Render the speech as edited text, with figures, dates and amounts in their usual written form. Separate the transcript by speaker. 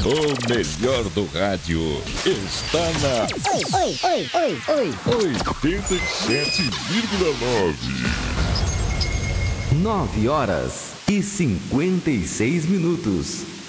Speaker 1: O melhor do rádio está na 87,9.
Speaker 2: 9 horas e 56 minutos.